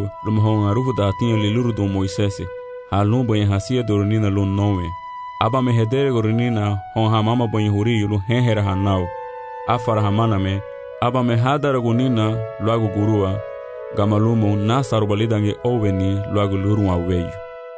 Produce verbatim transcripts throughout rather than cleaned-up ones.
Egipto, lum hon arufu da tinha liluru do Moisés, halum banha hasia doronina lum nowe. Aba me hedere goronina hon hamama banha huri lu henhera hanau. Afara hamana me, aba me hadara gunina luagu gurua, gamalumo na sarubalidange oveni luagu lurun aweyu.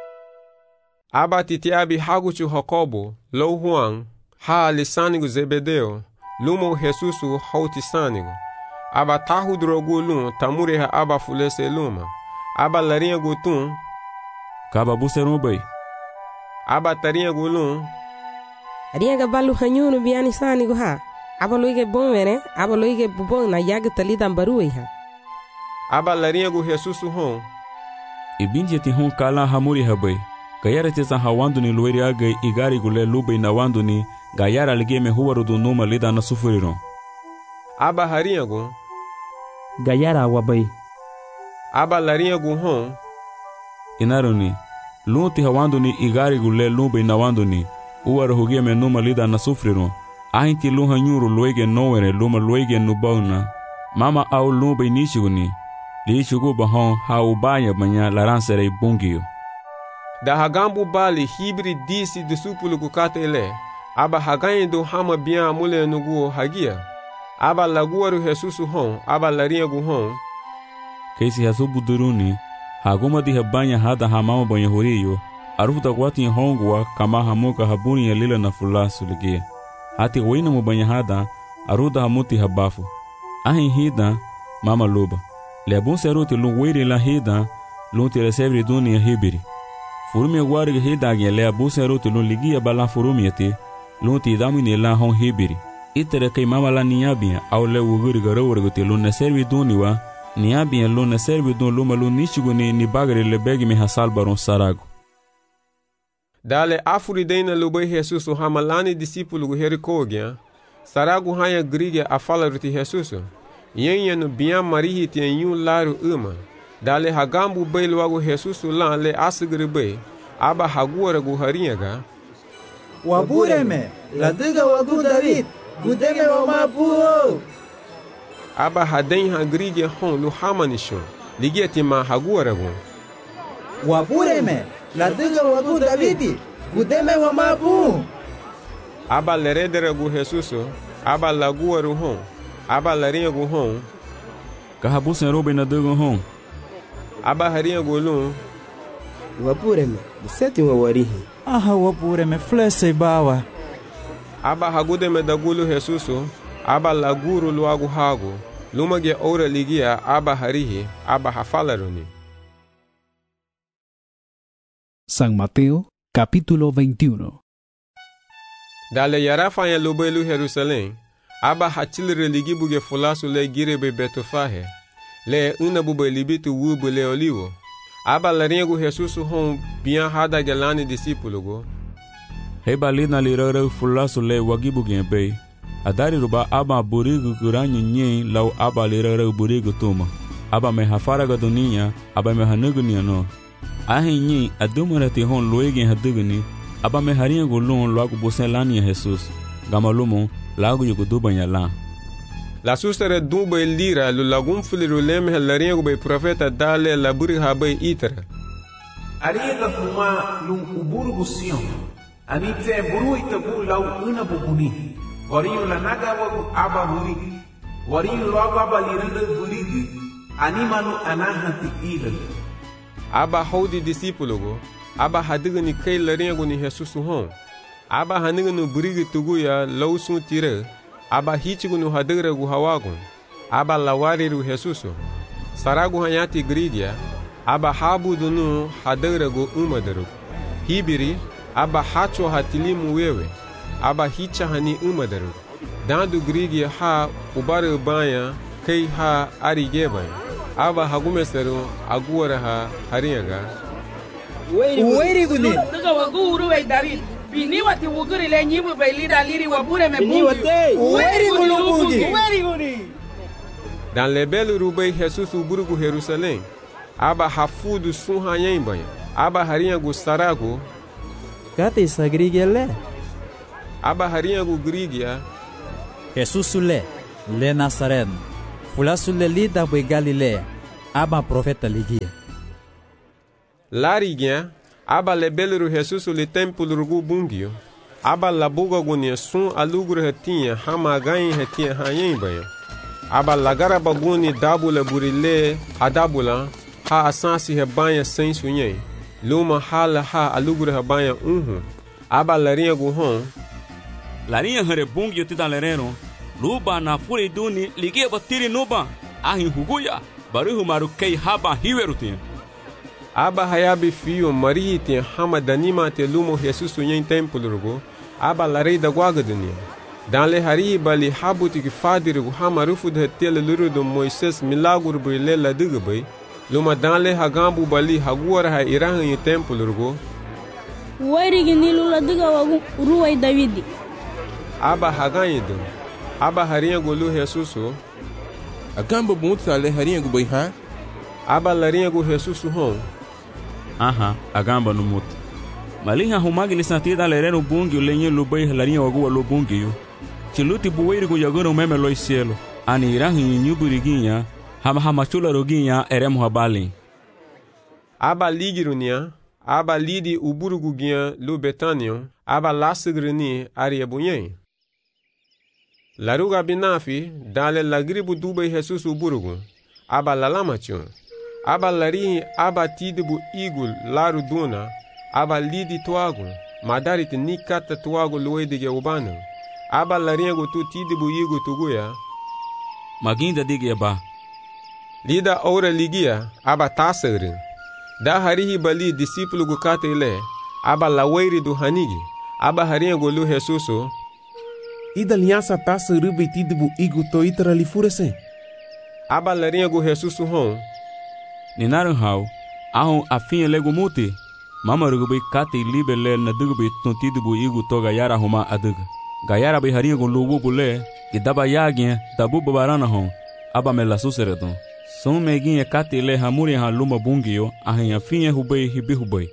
Aba titiabi haguchu Jacobo, lo Juan, ha lisanigo Zebedeo, lumo Jesusu hauti sanigo. Aba tahu drogulun tamure ha aba fulese luma. Aba larinha gutun. Kaba buserum bay. Aba tarinha gulun. Riega balu hanyunu biani sanigo ha. Aba loige bomere, aba loige bubon na yaga talidan baruei ha. Aba larinha gu Jesusu hon. Ibinje ti hon kala hamuri ha bay. Gayara tesa hawando ni lueri agay igari gule lubay na wando ni gayara ligeme huwaru do numa lida na sufuriron. Aba harinha gu. Gayara wabay. Aba larinha gu hon. Inaruni, lunti hawando ni igari gule lubay na wando ni uwaru hugeme numa lida na sufuriron. Ahinti lunha nyuru luege nowere luma luege nubauna. Mama au lubay nishiguni. Lishugu bahon haubaya banya laransere bungiyo. Da hagambu bali hibri disi disupulu kukatele. Aba hagayin do hama bian mule nuguo hagia. Aba laguaru Jesusu hon, aba larinha gu hon. Keisi hasu buduruni, haguma di habanya hada hamama banya horiyo, arufuta wati hongwa kama hamuka habuni ya lila na fulasu ligia. Hati wina mubanya hada, aruda hamuti habafu. Ahin hida, mama luba. Leabun seruti lungwiri la hida, lunti resevri duni ya hibiri. Furumi guarga hidagi lea buseruti lun ligia bala furumiati, lunti idamini la hon hibiri. Itere kay mama la niabia au le wuguri garawurguti lun neservi duniwa, niabia lun neservi dun luma lun nishiguni ni bagari le begi mi hasal baron sarago. Dale afuri deina lubay Jesusu hamalani disipulu gu herikogia, sarago hanya grigia afala ruti Jesusu. Yenye no bian marihi ti enyu laru uma. Dale hagambu bay luagu Jesusu lan le asigri bay. Aba haguara gu harinha. Wabureme, ladiga wagu David, gudeme wa mabuo. Aba haden hagrigia hon lu hamanisho. Ligia ti ma haguara gu. Wabureme, ladiga wagu David, gudeme wa mabuo. Aba leredere gu Jesusu, aba laguaru hon. Aba larinha gu hon. Kahabusen robe na dugo hon. Aba harinha gu lun. Wapureme, buseti wa warihi. Aha wapureme, flese bawa. Aba hagudeme dagulu Jesusu, aba laguru luagu hagu. Lumage ora ligia aba harihi, aba hafalaruni. San Mateo, capítulo veintiuno. Dale yarafa ya lubelu Jerusalém. Aba hachilre ligi buge fulasu le girebe betofahe. Le una bube libitu wubu le olivo. Aba larinha gu Jesusu hon bian hada gelani disipulugo. Heba lina lirare fulasu le wagibu genbe. Adari ruba aba burigu kuranyu nye lau aba lirare burigu tuma. Aba me hafaraga dunia, aba me hanugunia no. Ahi nye adumarati hon luegen haduguni. Aba me harinha gu lun luagu busen lania Jesus. Gamalumo lagu yugo dubanya la. La sustere dumbe lira lu lagum filiru leme larinha gu be profeta dale la buri habe itra. Ariga fuma lum uburu gusion. Anite buru itabu lau una bubuni. Wariyu la naga wagu aba buri. Wariyu lagu aba lirida buri. Animanu anahati ila. Aba hodi disipulugo. Aba hadigani kay larinha gu ni Jesus hon. Aba haniganu burigi tuguya lausun tire. Aba hichigunu hadigra gu hawagun. Aba lawariru Jesusu. Saragu hanyati gridia. Aba habudunu hadigra gu umadaru. Hibiri. Aba hacho hatilimu wewe. Aba hicha hani umadaru. Dandu gridia ha ubare banya kay ha arigebay. Aba hagumeseru aguara ha haringa. Uweri guni. Daga wagu uruwe David. Bini wati wuguri le nyibu be lida liri wabure me bungi. Uweri guni bungi. Uweri guni. Dan lebelu rubei Jesus uburugu Jerusalém. Aba hafudu sun hanyembanha. Aba harinha gu sarago. Kate sagrigia le. Aba harinha gu grigia. Jesus le, le Nazareno. Fulasu le lida be Galilea. Aba profeta ligia. Lari gien, aba lebeluru Jesus le templo rugu bungio. Aba labuga gunia sun alugru hetinha hama ganha hetinha hayen banho. Aba lagara baguni dabula burile hadabula ha asansi hebanha sem sunyen. Luma hala ha alugru hebanha unhu. Aba larinha guhon. Larinha hare bungio tita lereno. Luba na fure duni ligue batiri nuba. Ahin huguya baruhu maru kei haba hiwerutin. Aba hayabi fio mariti hama danima te lumo Jesus sunyen templo rugu. Aba larei da guaga dunia. Dan le hari bali habuti ki fadiru hama rufu de tele luru do Moises milaguru brile la dugabai. Luma dan le hagambu bali haguara ha irahan yu templo rugu. Wairi ginilu la duga wagu ruwai Davidi. Aba haganyi du. Aba harinha gulu Jesusu. Agamba bunta le harinha gubai ha? Aba larinha gu Jesusu hon. Aha, agamba no muto. Malinha humagi ni santida lereno bungi lenye lubai larinha wagu lo bungi yo. Chiluti buweiri gu yagano meme loi cielo. Ani irahi nyuburiguinha, hama hama chula roguinha eremo habali. Aba ligirunia, aba lidi uburuguguinha lu Betanio, aba lasagrini ariabunyen. Laruga binafi, dale lagribu dubai Jesus uburugu, aba lalamachon. Aba lari aba tidibu igul laru duna, aba lidi tuagu, madarit nikata tuagu luedige ubano. Aba laringo tu tidibu igu tuguya. Maginda dige ba. Lida ora ligia, aba tasarin. Da harihi bali discípulo gu katele, aba laweiri du hanigi, aba haringo lu Jesuso. Ida aliança taça rubi tidibu igu to itra li furese. Aba laringo Jesuso hon. Ninaran hau, ahon afinha lego muti. Mama rugubi kate libe le na dugubi tontidu bu igu to gayara homa adug. Gayara bi harinha gon lugu bule, que daba yagin dabu babarana hon, aba me la suseredon. Son meguinha kate le hamuri ha luma bungio, ahin afinha hubei hibi hubei.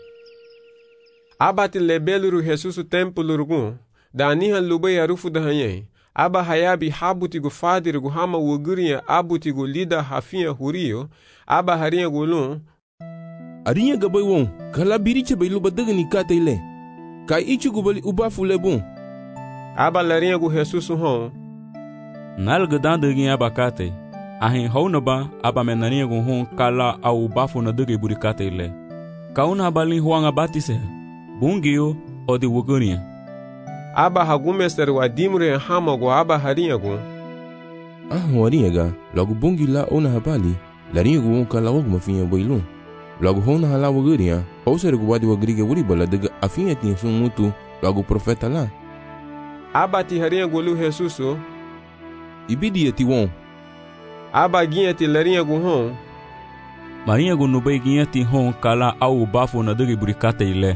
Aba te lebeluru Jesus templo rugun, da anihan lubei arufu da hanyen. Aba hayabi habuti gu fadir gu hama wugurinha abuti gu lida hafinha hurio, aba harinha gulun. Arinha gabai won, kala biriche bai luba daga ni kata ile. Kai ichi gu bali ubafu le bon. Aba larinha gu Jesus hon. Nalga dandagin aba kate. Ahin hona ba aba menarinha gu hon kala au ubafu na daga iburi kata ile. Kauna abalin huanga batise. Bungio o di wugurinha. Aba hagumester wa dimre hama gu aba harinha gu. Ah, warinha ga, logo bungi la ona habali. Larinha gu won kala wog mafinha bailun. Logo hona hala wugurinha, ou ser gu wadi wagriga wuri bala daga afinha tinha sun mutu, logo profeta la. Aba ti harinha gu lu Jesuso. Ibidi ti won. Aba ginha ti larinha gu hon. Marinha gu nubai ginha ti hon kala au bafo na daga burikata ile.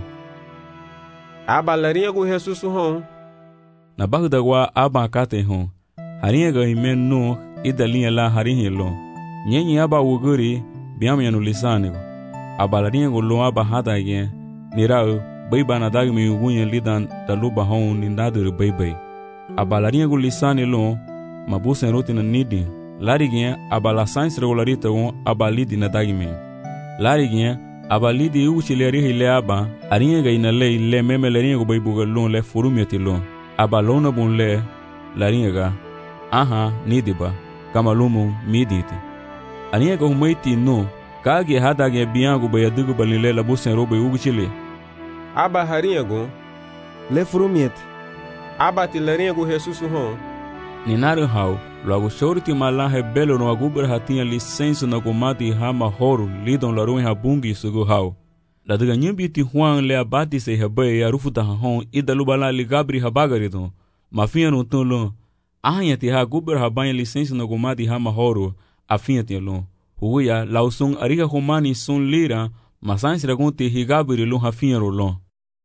Aba larinha gu Jesuso hon. Na bagda wa aba kate hon. Harinha ga himen no ida linha la harinha lo. Nyenyi aba wuguri biamya no lisanigo. Aba larinha gu lo aba hada gen. Nirao baiba na dagi mi ugunya lidan daluba hon nindaduru baibai. Aba larinha gu lisani lo mabusen roti na nidi. Lari gen aba la science regularita won aba lidi na dagi mi. Lari gen aba lidi uchileri hile aba arinha ga ina le le meme larinha gu baibuga lo le furumyati lo. Aba lona bun le larinha ga aha nidiba kama lumu miditi. Arinha ga humaiti no kage hada ge biangu bayadugu balile la busen robe uguchile. Aba harinha gu le furumyati. Aba ti larinha gu Jesuso hon. Ninaru hau, logo shorti malahe belo no agubra hatinha licença na gomati hama horo lidon laruin habungi sugu hau. La daga nyimbi ti huang le abati se habai arufu da hon ida lubala ligabri habagaridon. Mafinha no tunlo, ahanha ti ha gubra habanha licença na gomati hama horo, afinha ti lo. Huya lausung ariga humani sun lira, masansi ragunti higabri lo hafinha rolon.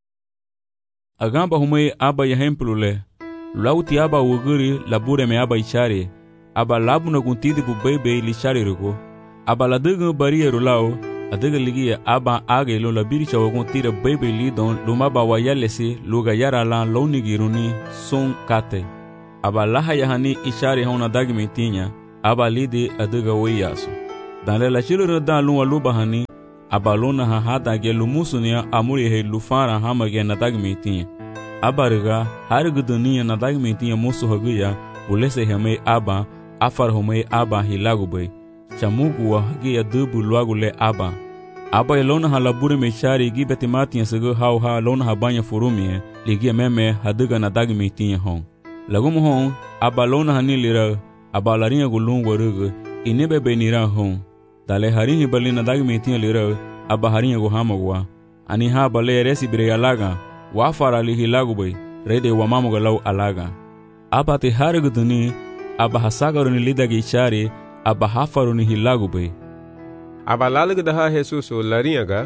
Agamba humei aba yahemplu le. Lauti aba wuguri labure me aba ichare. Aba labu na guntidi bu bebe li chare rugo. Aba la dugu bariye rulau. Adiga ligia aba age lo la biricha waguntira bebe li don lumaba wayalesi luga yara lan launigiruni son kate. Aba laha yahani ichare hona dagime tinya. Aba lidi adiga weyasu. Dan le la chilo dan luwa luba hani. abalona ha hadage lumusunia amuri he lufara hamage nadagmitinha. Abariga hariguduniya nadagmitinha musu haguya ulese hame aba afar home aba hilagubay. Chamugu wa hagiya dubu luagule aba. Aba elona halabure mechari gi betimatinha segu hau ha lona habanya furumie ligia meme haduga nadagmitinha hon. Lagumu hon aba lona hanilira aba larinha gulungu warugu inebe benira hon. Dale harinhi bali nadagmitinha lira aba harinha guhamagwa. Ani ha bale resi bire alaga wafara li hilagubay rede wa mamuga lau alaga. Aba te hariguduni aba hasagaruni lidagi chari aba hafaruni hilagubay. Aba lalga ha Jesuso laringa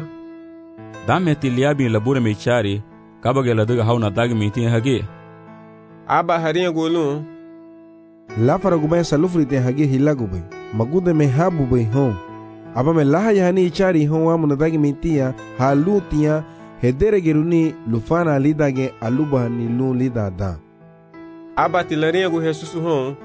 dame tiliabi labure mechari kabage ladaga hauna dagmitinha hage. Aba harinha gulun la faragubay salufri te hage hilagubay magude me habu bay hon. Aba me laha yani chari hon wa munadagi mintia halutia hedere geruni lufana lidage aluba ni lu lidada. Aba tilarinha gu Jesus hon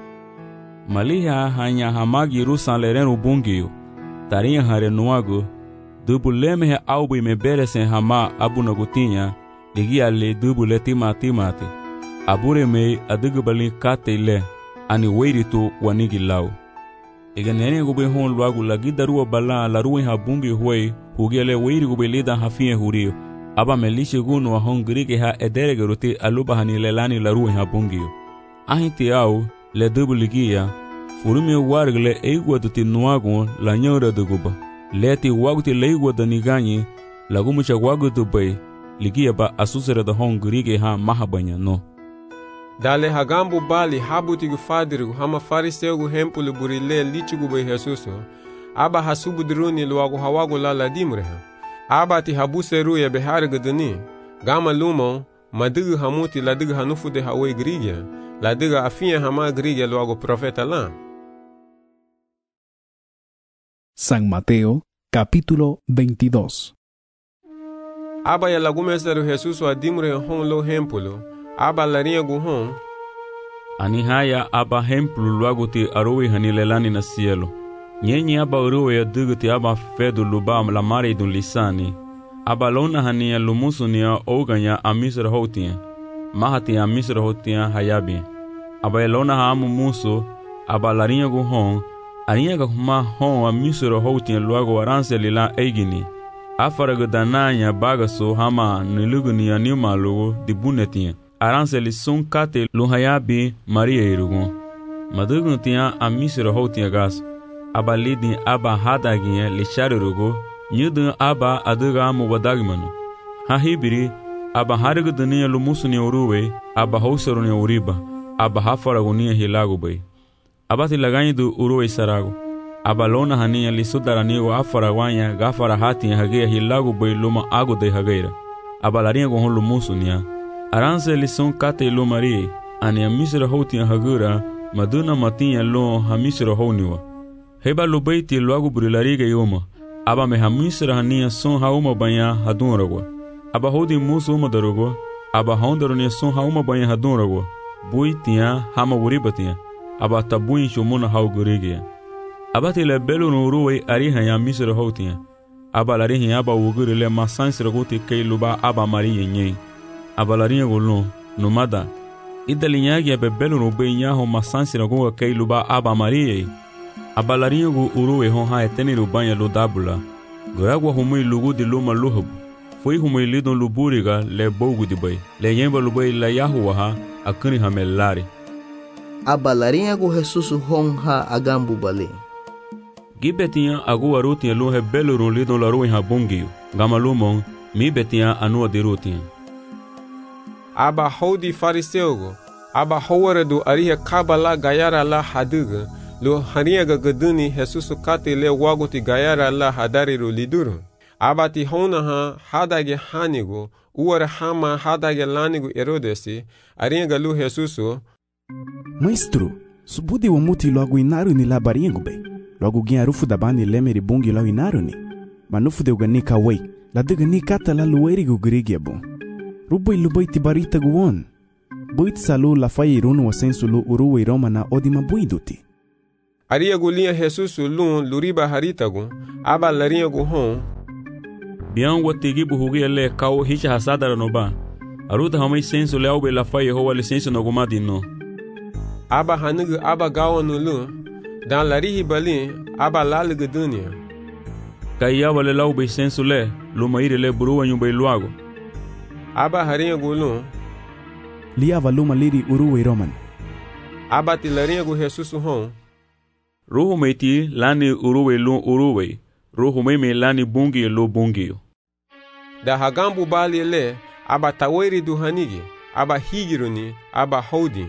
maliha hanya hamagi rusan lerenu bungiyo tarinha hare nuago dubuleme he aubi me beresen hama abunagutinha ligia le dubule tima timate abure me adugu bali kate le ani weiritu wanigi lau. Ega nene gube hon luagu lagi darua bala la ruin ha bungi huei hugele weiri gube lida hafie hurio. Aba melishe gunu wa hon grige ha edere geruti aluba hani lelani la ruin ha bungi. Ahinti au le dubu ligia furumi wargle eigwa tuti nuagu la nyora duguba. Leti waguti leigwa daniganyi lagumucha wagu dubai ligia ba asusere da hon grige ha mahabanya no. Dale hagambu bali habutigu fadirigu hama fariseugu hempulu burile lichugu bay Jesuso. Aba hasubudruni luagu hawagu lala dimreha. Aba ti habuseru ya beharigu duni. Gama lumo madigu hamuti ladigu hanufu de hawe grigya. Ladigu afiya hama grigya luagu profeta la. San Mateo, capítulo veintidós. Aba ya lagumeseru Jesuso adimre hon lo hempulu. Aba larinha guhon ani haya aba hemplu luaguti arowe hanilelani na cielo. Nyenye aba uruwe ya duguti aba fedu lubam la mare dun lisani. Aba lona hania lumusunia oganya amisra hotia. Mahati amisra hotia hayabi. Aba lona hamu muso aba larinha guhon arinha gahuma hon amisra hotia luago aranse lila eigini. Afaraga dananya bagaso hama niluguni anima lugo dibunetia. Aranse li sun kate luhayabi Maria irugun. Madugun tia amisira hotia gas. Aba lidin aba hadaginye li sharirugo. Nyudun aba aduga mubadagmanu. Hahibiri aba hariguduniya lumusuni uruwe. Aba housaruni uriba. Aba hafaraguniya hilagubay. Aba tilaganyidu uruwe sarago. Aba lona haniya li sudaranigo afaragwanya gafara hatiya hageya hilagubay luma aguday hageira. Aba larinha gohon lumusuniya. Aranse lison kate lo Maria, ani amisra hotia hagura, maduna matinha lo hamisra honiwa. Heba lo beiti lo agu brilariga yoma, aba me hamisra hania son hauma banya hadunragwa. Aba hodi muso uma darugwa, aba hondaronia son hauma banya hadunragwa. Bui tia hama wuribatia, aba tabuin shumuna haugurigia. Aba tile belo no ruwe ariha ya misra hotia. Aba larihi aba wuguri le masansra goti kei luba aba Maria nyei. Abalarinha golon nomada idalinyagi abebelo no benyaho masansira gonga kei luba aba Maria. Abalarinha go uruwe hon ha eteni lubanya lo dabula. Goragwa humui lugu di luma luhub. Foi humui lidon luburiga le bogu di bay. Le yemba lubai la yahuwa ha akuni hamelari. Abalarinha go Jesus hon ha agambu bale. Gibetinha agu arutinha lo hebelo ro lidon la ruin ha bongio. Gamalumon mi betinha anua de rutinha. Aba hodi fariseugo aba howara do ariha kabala gayara la haduga lo haniaga gaduni Jesus kate le wagoti gayara la hadariru liduru. Aba ti hona ha hadage hanigo uara hama hadage lanigo erodesi ariaga lu Jesuso. Maestro, subudi wa muti logo inaru ni labaringo be. Logo gin arufu da bani lemeri bungi lo inaru ni. Manufu de uganika wei. La diga ni kata la luerigo grigiabo. Rubai lubai tibarita guon. Buit salu la fai runu wa sensulu uruwe Roma na odima buiduti. Aria gulia Jesus lun luriba haritagu aba laria guhon Bian watigi buhugi le kau hicha hasadara no ba. Aruta hamai senso le aube la faye hoa le senso no gumadi no. Aba hanugu aba gawa nulu. Dan larihi bali aba lalugu dunia. Kaya wale laube senso le luma ire le buruwa nyumba iluago. Aba haringa gulu. Liava luma liri uruwe roman. Aba ti laringa gu Jesus hon. Ruhu meiti lani uruwe lu uruwe. Ruhu meme lani bungi lo bungi. Da hagambu bali le aba taweri du hanigi. Aba higiruni aba hodi.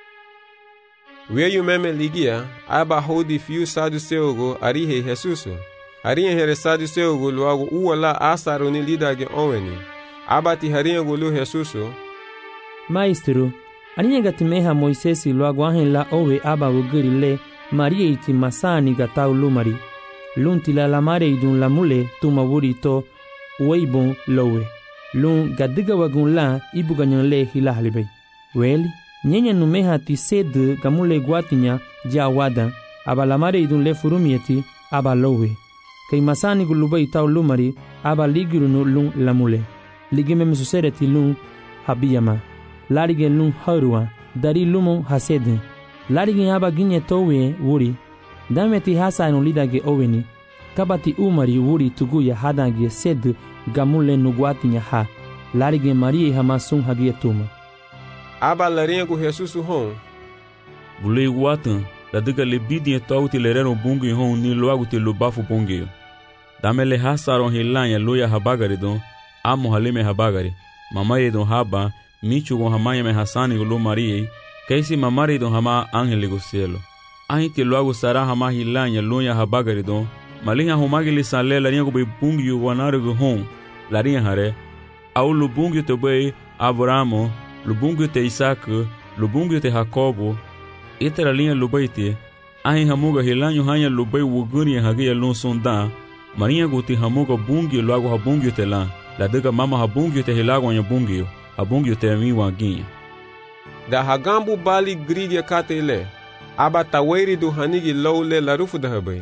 Weyu meme ligia aba hodi fiu saduceogo arihe Jesus. Arihe here saduceogo luago uwala asaruni lidage onweni. Aba ti haringa gulu Jesus. Maestro, arinha gatimeha Moisés luago ahen la owe aba wugiri le Maria iti masani gatau lumari. Lunti la lamare idun lamule tuma wuri to weibon lowe. Lun gadiga wagun la ibu ganyan le hilahalibay. Weli, nyenya numeha ti sed gamule guatinya ja wada aba lamare idun le furumieti aba lowe. Kay masani gulubay tau lumari aba ligirunu lun lamule. Ligime mesusere ti lun habiyama. Larige lun harua dari lumon hasede. Larige aba ginye towe wuri. Dameti hasa no lidage oweni. Kabati umari wuri tuguya hadage sed gamule nuguatinya ha. Larige Maria hamasun hagie tuma. Aba larinha gu Jesus hon. Bulei guatan, da diga le bidinha tauti lerero bungi hon ni loago te lubafu bungi. Dame le hasaron hilanya loya habagaridon, amo halime habagari. Mamaye don haba, michu gon hamaya me hasani gulo Maria, kaisi mamari don hama angeli gu cielo. Ahi te loago sara hama hilanya loya habagaridon, malinha humagili sanle larinha gu be bungi wanare gu hon, larinha hare, au lubungi te be Abramo, lubungi te Isaac, lubungi te Jacobo, itera linha lubaite, ahi hamuga hilanyo hanya lubai wuguni hagia lon sonda, marinha gu te hamuga bungi loago habungi te la, la diga mama habungi te hilago anya bungi, habungi te mi wanginha. Da hagambu bali grige katele, aba taweri du hanigi lowle la rufu da habay.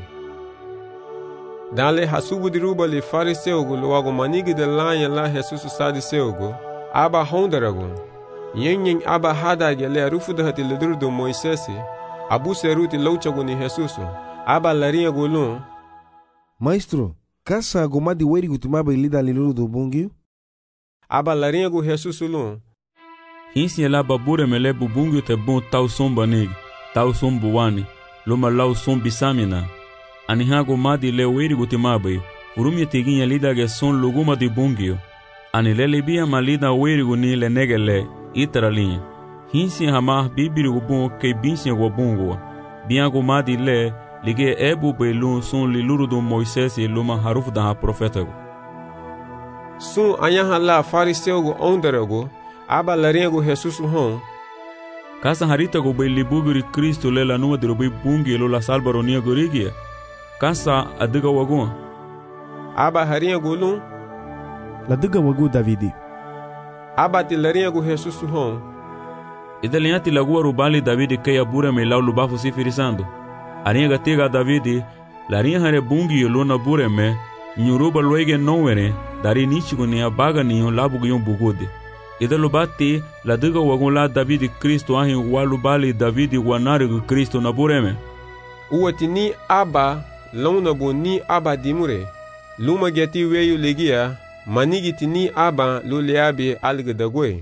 Dale hasubu di ruba li fariseugo loago manigi de lanya la Jesus sadiseugo, aba hondarago. Yen yen aba hadage le rufu da hati ledur do Moisesi, abu seruti louchago ni Jesus, aba larinha golon. Maestro, kasa gomadi weri gutumaba ilida liluru do bungi? Aba larinha go Jesus lon. Hinsi la babure mele bubungi te bon tau somba negi, tau sombu wani, loma lau sombi samina. Anihago madi le weri gutimabai, urumye teginha lidage son luguma di bungio. Anilele bia malida weri guni le negele, iteralinha. Hinsi hama bibiri gubun ke binsi gubungwa. Biango madi le, lige ebu belun son liluru do Moisés e luma harufu da ha profetago. Sun anyaha la fariseugo onderago, aba larinha go Jesus hon. Kasa harita go be libuguri Cristo le la numa de robe bungi lo la salbaronia gorigia. Kasa adiga wagun. Aba harinha golun. La diga wagu Davidi. Aba ti larinha go Jesus hon. Idalinha ti lagua rubali Davidi que abura me lau lubafu si firisando. Arinha gatiga Davidi, larinha hare bungi lo na bure me, nyuruba loege nowere, dari nichigo ni abaga ni labu yon bugude. Ida lubati la diga wagun la Davidi Cristo ahin walubali Davidi wanari gu Cristo na bure me. Uwati ni aba lona bo ni aba dimure. Luma geti weyu legia, manigiti ni aba luleabe algedagwe.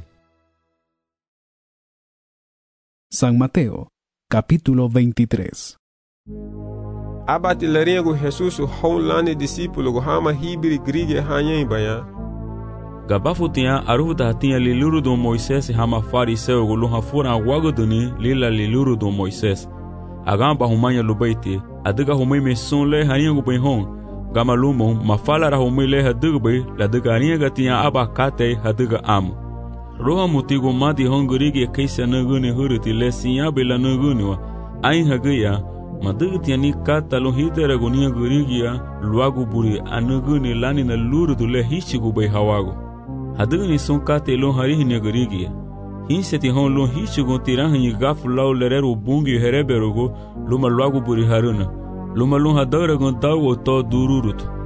San Mateo, capítulo veintitrés. Aba ti larinha gu Jesus honlane discípulo gu hama hibiri grige hanyen baya. Gabafu tinha arufu da tinha liluru do Moisés hama fariseu gu luha fura wagoduni lila liluru do Moisés. Agamba humanya lubaiti, adiga humay me son le harinha gu benhon, gama lumon mafala ra humay le hadigbe, la diga harinha gatinha aba kate hadiga amu. Roha mutigo madi hongurigi kaisa naguni huruti le sinyabe la naguni wa, ain hagaya, madiga tinha ni kata lo hitera gunia gurigia, luagu buri anaguni lani na luru du le hichigu bay hawago. Hadiga ni son kate lo harihi nagurigia. Hinseti hon lo hichigo tirahanyi gafu lau lerero bungi hereberogo, luma luagu buri haruna. Luma lun hadaragon tawo to dururutu.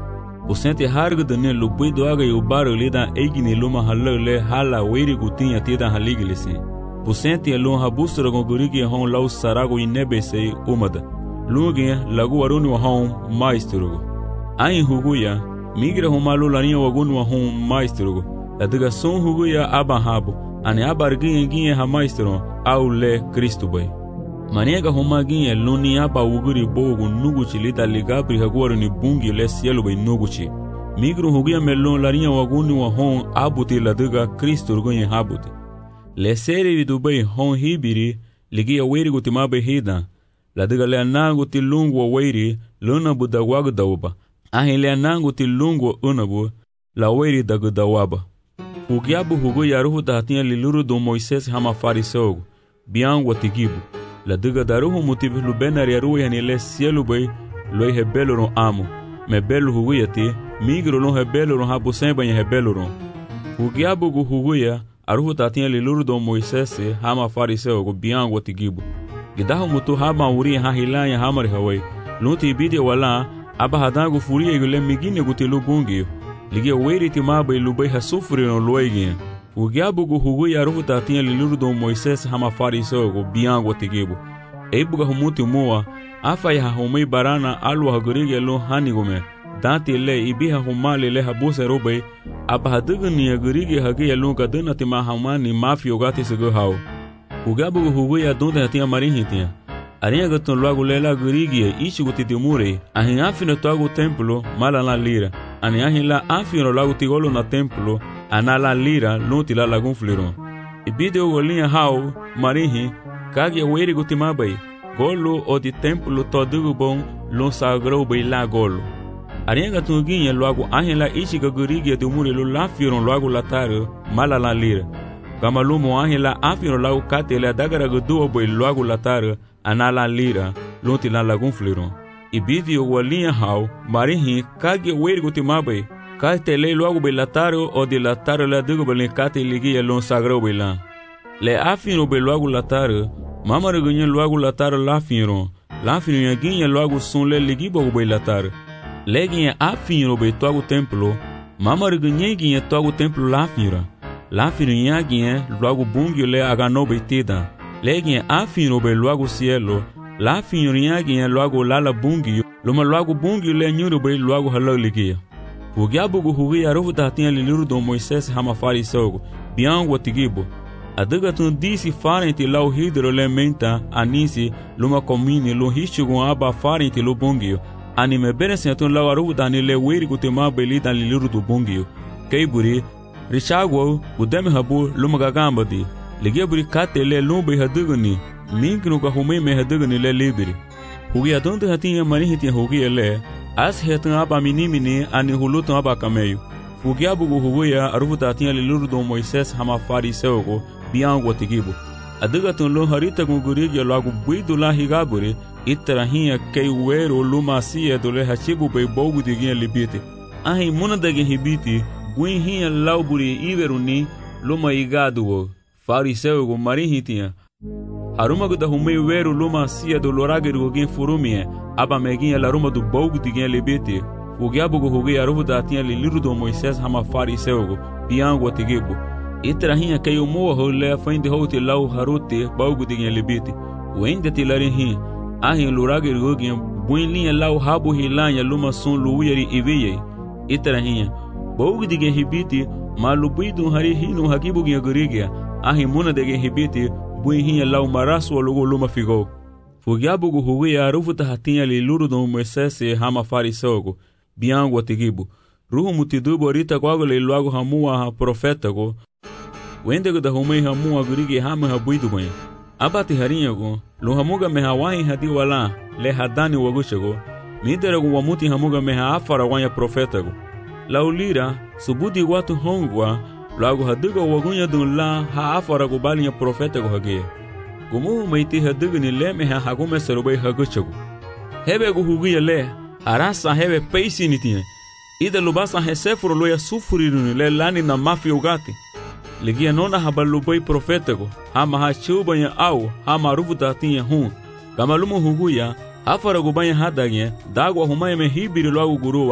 Busente harga dane lubui doaga e o baro lida eigini luma halale hala weiri gutinha tida haligilisi. Busente e lum habustra com gurigi hon lau sarago inebese umada. Lugia lagu waruni wa hon maistrugo. Ain huguya migra humalu larinha wagunu wa hon maistrugo. La diga son huguya abahabo. Ane abarginha ginha ha maistro au le Cristo bai. Maniega homa ginha luni aba uguri bogo nuguchi lida ligabri haguaru ni bungi le cielo bai nuguchi. Migru huguya melon larinha wagunu wa hon abuti la diga Cristo rugunha habuti. Le seri vidu bai hon hibiri ligia weiri gutima bai hida. La diga le anangu ti lungu wa weiri luna budawagu dauba. Ahin le anangu ti lungu wa unabu la weiri dagu dawaba. Ugiabu hugu yaruhu tahatinha liluru do Moisés hama fariseu, biangu atigibu. La diga daruhu motivo lubenar yaruhu yani le cielo bai loi rebelo ron amo. Me belo hugu yati, migro lon rebelo ron habu semba nye rebelo ron. Ugiabu gu hugu ya aruhu tahatinha liluru do Moisés hama fariseu, biangu atigibu. Gidahu mutu haba uri ha hilanya hamari hawai. Lunti ibidi wala aba hadangu furia igule migine gutilu bungi. Ligia weiri timaba e lubai ha sufri no loiginha. Ugiabu gu hugu yaruhu tahatinha liluru do Moisés hama fariseu go biangu atigibu. Eibuga humuti mua, afa ya humei barana alu hagurigi lo hanigume. Dante le ibiha humali le habuse robai, aba hadigani hagurigi hagi lo gaduna tima hamani mafio gati sigu hao. Ugiabu gu hugu ya donde hatinha marinhitinha. Arinha gatun loagu lela gurigi ichi guti dimure, ahin afina toagu templo mala la lira. Ani ahin la afino lagu tigolo na templo, ana la lira lonti la lagun fliron. Ibide o golinha hao, marinhi, kagi weiri gutimabai, golo o di templo todugu bom, lon sagrou bai la golo. Arinha gatunguinha loagu ahin la ichi gagurigi dimure lo la firon loagu lataro, mala la lira. Gamalumo ahin la afino lagu kate le adagara guduo bai loagu lataro, ana la lira, lonti la lagun fliron. Ibidi o walinha hao, marinhi, kage weiri gutimabai, kate le logo be lataro o de lataro la digo belen kate ligia lon sagrou belan. Le afino be logo lataro, mama regunha logo lataro la fino, la fino yaginha logo son le ligibo be lataro. Leginha afino be togo templo, mama regunha ginha togo templo la fino. La fino yaginha logo bungio le agano be tida. Leginha afino be logo cielo, la finhorinha guinha logo lala bungi, loma logo bungi le nyuru bai logo halaligia. Ugiabu gu hugi arufu tahatinha liluru do Moisés hama fariseu, biangu atigibu. Adiga tun disi farenti lau hidro le menta, anisi, luma komini, lo hishugun aba farenti lo bungio. Anime benesen tun lau arufu tani le weiri gutema beli dan liluru do bungio. Keiburi, richagwo, udeme habu, luma gagambadi. Ligiaburi kate le lumbai hadigani, Minknu ka humei me hadigani le libiri. Hugi adonde hatinha marihitinha hugi le, as hetan aba minimini ani hulutan aba kameio. Fugi abugu huguya arufu tatinha liluru do Moisés hama fariseu go, biangu atigibu. Adigatun lo harita gungurigi logo buidu la higaburi, itarahinha kei uero luma asia do le hachibu bei bogu diginha libiti. Ahin muna dagin hibiti, guinhinha lauburi iveruni, luma igadu go, fariseu go marihitinha. Harumagu da humei weru luma asia do lorageru gogin furumie, aba meginha laruma do bogu diginha libiti. Ugiabugu hugi arufu tatinha liliru do Moisés hama fariseu go, biangu atigibu. Itrahinha kei umua hole fainde houti lau haruti bogu diginha libiti. Uende tilarinhin, ahin lorageru gogin buinlinha lau habu hilanha luma son luuyari iviyei. Itrahinha, bogu diginha hibiti, malubuidu hari hinu hakibu ginha gurigia, ahin muna diginha hibiti, buinhinha lau marasu alugo luma figou. Fugiabugu hugi arufu tatinha liluru do Moisés hama fariseu go, biangu atigibu. Ruhu mutidubu arita kwago le luago hamua ha profeta go. Wendego da humei hamua gurigi hama habuidu banha. Abati harinha go, lo hamuga meha wahin hadi wala, le hadani wagusha go. Midera go wamuti hamuga meha afara wanha profeta go. Laulira, subudi watu hongwa, luago hadiga wagunha dun la ha afara go balinha profeta go hageya. Gumu meiti hadiga ni le meha hagume sarubai hagusha go. Hebe go hugia le, arasa hebe peisi nitinha. Ida lubasa hesefuro loya sufuriru le lani na mafi ugati. Ligia nona habalubai profetago, hama ha chubanya au, hama rufu tatinha hun. Gamalumu huguya, afara gubanya hadagye, dagwa humaya me hibiri loagu gurua,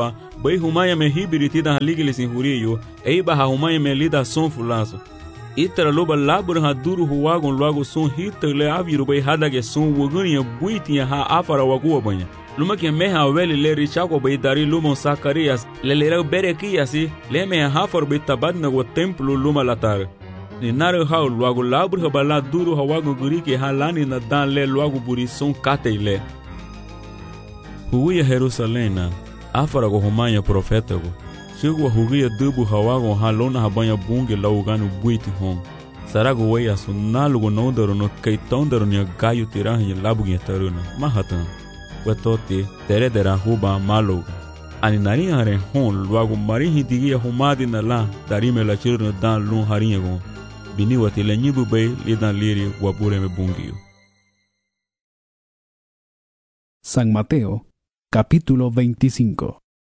Bai humaya me hibiri tida haligili sin huriyo, eiba ha humaya me lida son fulaso. Itara loba labur ha duru huwagon luago son hita le aviru bai hadage son wuguni buiti ha afara waguwa banya. Luma ke meha weli le richako bai dari lumon Sakarias le le berekiasi le meha hafar bai tabadna wa templo luma latar. Ni nare hao luago labur ha bala duru hawago guriki ha lani na dan le luago buri son kate le. Huia Jerusalena afara go humanya profeta go. Sigo hugia dubu hawago halona habanya bunge laugano buiti hon. Sarago weya sunalugo nondaro no kaitondaro ni gayo tirahi labugi taruna. Mahatan. Wetoti teredera huba maluga. Ani nari hare hon luago marihi digia humadi na la darime la chirno dan lun harinha go. Bini wati le nyibu bay lidan liri wabure me bungio. San Mateo, capítulo veinticinco.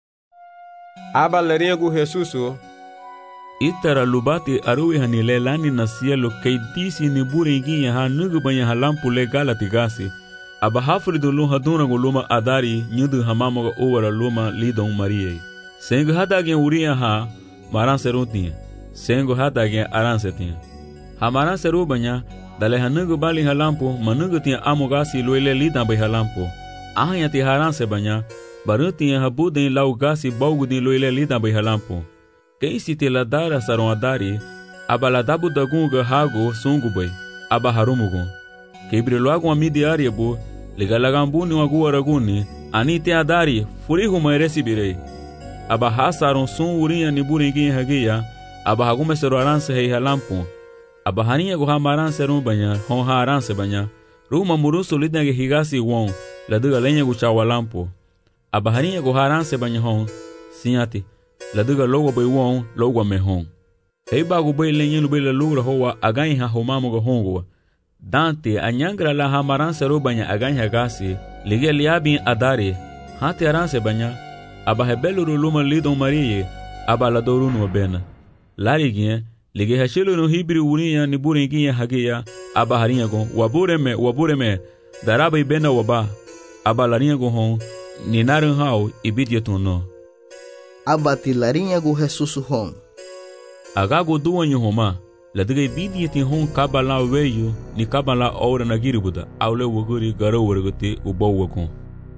Aba larinha gu Jesuso. Itara lubati arui hanile lani na cielo kei disi ni burenguinha ha nugu banha halampu le galati gasi. Aba hafri do luma duna go luma adari nyudu hamamoga owara luma lidon Maria. Sengo hadagen uria ha maran serutinha. Sengo hadagen aran setinha. Ha maran seru banya dale hanugu bali halampu manugu tinha amogasi loile lidan bai halampu. Ahanya ti haran se banya barutinha habuden laugasi baugudin loile lidan bai halampu. Quem se te ladara saron adari abaladabu dagunga hago sungu bai abaharumugun. Kebre logo amidi ariabo legalagambuni wagu araguni ani te adari furihu mairesi birei. Abahasaron sun urinha ni buringuin hagia abahagume sero aranse hei halampu. Abahania go hamaran serum banya hon haranse banya ruma murusu lidnage higasi won laduga lenha go chawalampu. Abahania go haranse banya hon sinyati laduga logo bai won logo me hon. Hei bagu bai lenha lu bai la lugra hoa agai ha homamo go hongo. Dante anyangra la hamaran seru banya agai ha gasi lige liabin adari hati aranse banya abahebelu luma lidon Maria abaladoru no bena. Lariguinha lige hashilo no hibri urinha ni burenguinha hagia abaharinha go wabureme wabureme daraba ibena waba abalarinha go hon ni naran hao ibidietono. Abatilarinha go Jesus hon. Agago duanho homa ladiga ibidieti hon kabala weyo ni kabala ora na giribuda aule woguri garo wergote ubawakon.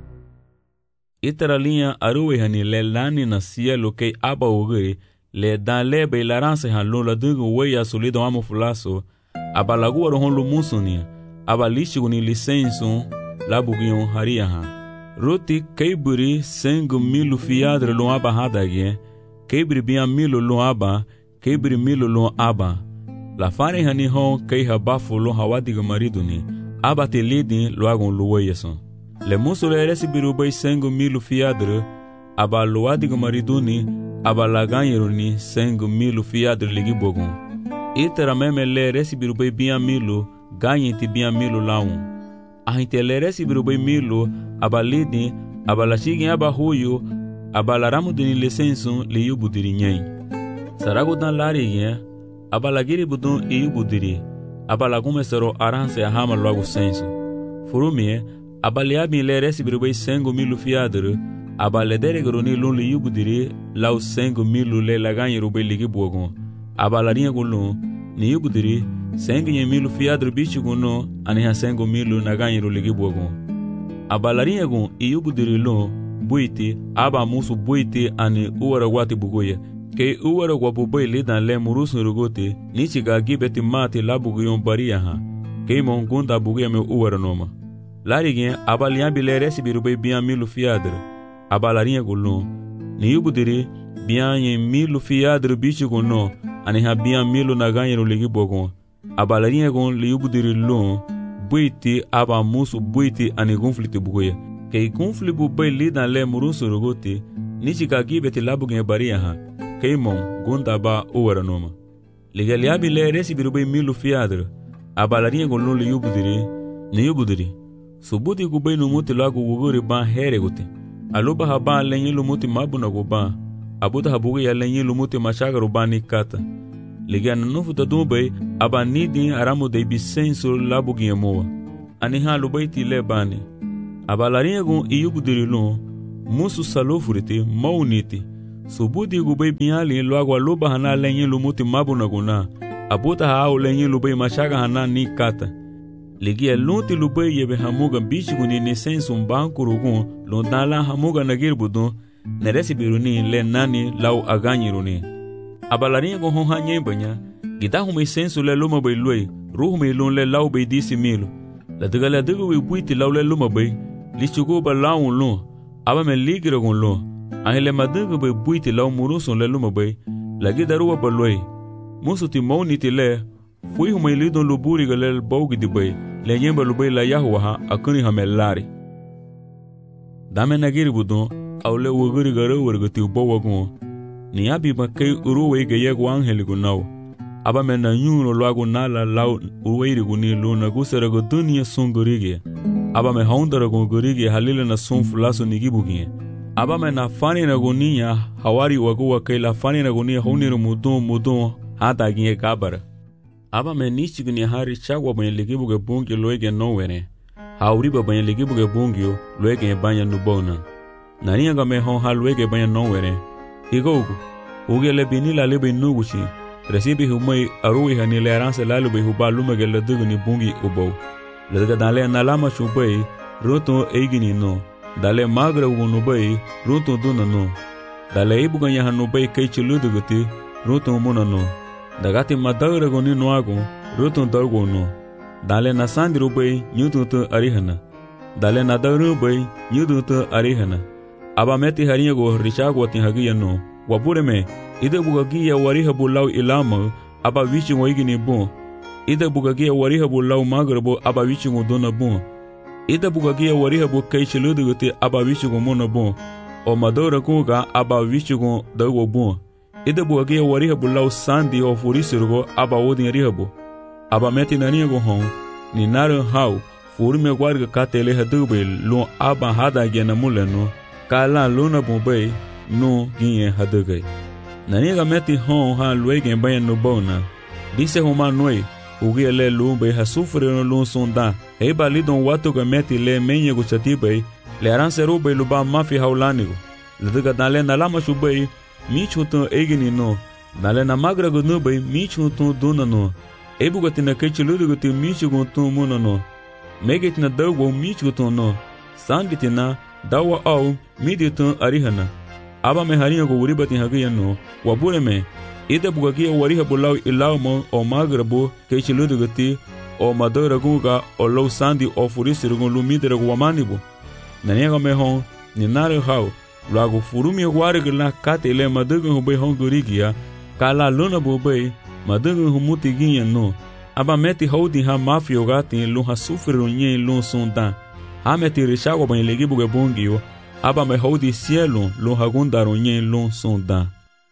Itaralinha aruwe hani lelani na cielo kei aba woguri le dan lebe ilaranse han lo ladugo weya solido amo fulaso abalagu waro hon lumusunia abalishigo ni licenso labugion haria ha. Roti keiburi sengu milu fiadre lo aba hadage keibri bia milu lo aba keibri milu lo aba la fare hani hon kei habafu lo hawadigo mariduni aba te lidin lo agon lo weyeson le muso le resibiru bai sengu milu fiadre aba lo adigo mariduni aba la ganyeruni sengu milu fiadre ligi bogon. Itera meme le resibiru bai bia milu ganyeti bia milu laun. Ahinte le resibiru bai milu aba lidin aba la shigin aba huyo aba la ramudini licenso li yubudiri nyen. Sarago dan larigin aba la giri budun i yubudiri aba la gumesero aranse ahama logo senso. Furumie aba liabin le resibiru bai sengu milu fiadre aba le deregoroni lun li yubudiri lau sengu milu le laganyeru bai ligi bogon. Aba la rinha gulun ni yubudiri sengu nye milu fiadre bichi guno aniha sengu milu naganyeru ligi bogon. Aba la rinha gun i yubudiri lun buiti aba musu buiti ani uwara wati bugoye ke uwara wabu bai lidan le murusu rugote nichiga gibeti mati labuguyon baria ha ke mon gunda bugoye me uwara noma. Larigin aba liambi le resibiru bai bian milu fiadre abalarinha gulun ni yubudiri bian ye milu fiadre bichi guno ani ha bian milu naganyeru ligi bogon. Abalarinha gun li yubudiri lun buiti aba musu buiti ani gunfliti bugoye kei gunfli bu bai lidan le murusu rugote nichika gibeti labugen baria ha kei mon gunda ba uwara noma. Liga liabi le resibiru bai milu fiadre abalarinha gulun li yubudiri ni yubudiri subudi gubai numuti lagu wuguri ban here gote aluba haba lenyi lumuti mabuna guba abuda habugi ya lenyi lumuti mashagaru bani kata liga nanufu tadumbai aba nidin aramu de bisenso labugi emoa ani ha lubai ti le bani abalarinha gun iyubudiri lun musu salofuriti mauniti subudi gubay biali loagwa luba hana lenye lumuti mabuna guna abuta hao lenye lubay mashaga hana ni kata ligia lunti lubay yebe hamuga bichiguni ni sensum bankurugun londala hamuga nagirbudu neresi biruni le nani lau aganyiruni abalarinha go honha nyembanya gita humay sensu le luma bay luay ruhu may lun le lau bay disi milu la diga la diga we buiti lau le luma bay lichugo ba lau lun aba me ligira gon lun ahele madiga bay buiti lau murusun le luma bay la gida ruwa ba luay musu ti mauniti le fui humay lidon luburi ga le baugi di bay le nyemba lubay la yahuwa ha akuni hamelari dame nagiri budon au le wuguri ga rawar ti ubawa gon ni abi ba kay uruwe ga yego angeli gon naw aba me na nyuno lwago nala lau uweiri guni luna gusera go dunia songorige aba me haundara go gorige halile na son fulaso nigibugie aba me na fani na gonia hawari wago wa kay la fani na gonia honiro mudon mudon hata gie kabara aba me nichi guni hari chagwa banye ligibuge bungi loege nowene hauri ba banye ligibuge bungi loege banya nubona nani nga me hon halwege banya nowene igogo ugele binila lebe nuguchi recibe humay arui hani le ranse lalu be huba lumage le dugni bungi ubo le daga dale na lama chubay roto eigini no dale magra ugunu bay roto duna no dale ibuga ya hanu bay kay chuluduguti roto muna no dagati madagra goni no ago roto dargo no dale na sandru bay nyutu to arihana dale na daru bay nyutu to arihana aba meti hariya go richago tin hagiya no wapure me ida bugagia wariha bulau ilama aba wichi ngoigini bon ida bugagia wariha bulau magrabo aba wichi ngodona bon ida bugagia wariha bu kaichiluduguti aba wichi ngomona bon o madora kuga aba wichi ngo dago bon ida bugagia wariha bulau sandi o furisirugo aba wodin rihabu aba meti nania go hon ni naru hau furme gwarga katele hadube lo aba hada gena muleno kala luna bombe no ginye hadugai naniga meti hon ha luege bayan no bona dise homa noi ugi le lumbe ha sufre no lun sonda e balidon watu ga meti le menye go chatibe le aranse rube luba mafi haulanigo le daga dale na lama shubei mi chuto egini no dale na magra go nube mi chuto dona no e bugati na kechiludu go ti mi chugo to mona no megit na dawo mi chuto no sanditina dawa au midito arihana aba me harinha go uribati hagiya no wabure me ida bugagia wariha bulau ilamo o magrabo kechiludu gati o madora guga o low sandi o furisirugo lumidere go wamanibo naniga me hon ni nare hau lago furumi warga la katele madugo ho be hon gorigia kala luna bobe madugo ho mutiginha no aba meti hodi ha mafio gati lu ha sufru nye lu sonda ha meti rishago ban legi buga bongio aba me hodi cielo lo hagundaro nye lu sonda.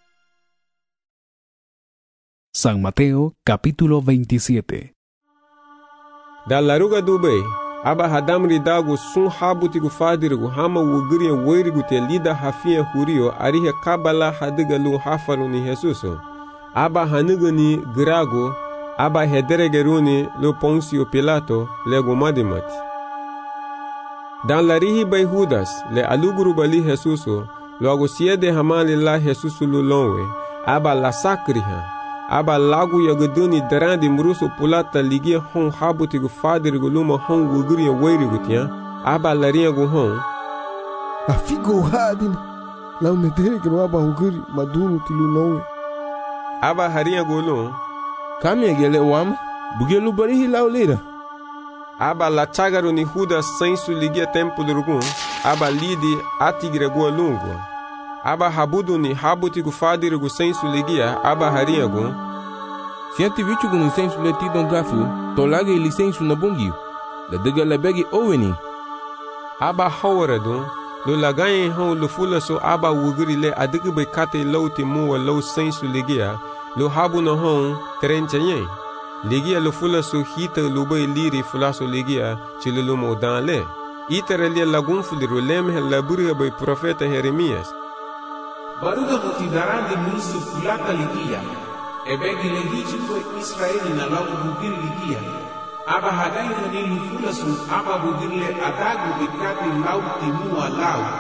San Mateo capítulo veintisiete. Da laruga dube aba hadamri dago sun habutigu fadirigu hama wugiri weirigu te lida hafia hurio arihe kabala hadiga lu hafaru ni Jesuso aba hanugani grago aba hederegeruni lu Poncio Pilato lego madimati dan larihi bay Judas le aluguru bali Jesuso logo siede hamali la Jesuso lu lonwe aba la sakriha aba lagu yagaduni darandi murusu pulata ligia hon habutigu fadirigu luma hon wugiri weirigu tia aba laria gu hon afigo hadin lau meteregeru aba wugiri madunu tilu lonwe aba haria gu lun kamye gele wam bugelu barihi lau lira aba la chagaru ni Judas sensu ligia tempo durugun aba lidi atigre gu lungu aba habudu ni habutigu fadirigu sensu ligia aba haria gu sienti vichugu ni sensu leti don gafu to lage ili sensu na bungi la dega la begi oweni aba hawaradu lo lagaye hon lo fula so aba wugiri le adigi be kate lauti muwa lo sensu ligia lo habu na hon terenchaye ligia lo fula so hita lo be liri fula so ligia chile lo mo dan le itere le lagun fuliru lemhe laburi be profeta Jeremias baruga mutidarandi musu kulaka ligia ebegi lehichi kwa Israeli na lagu bugiri ligia aba hadaina ni lufula sun aba bugirle adagu bikati lau timua lau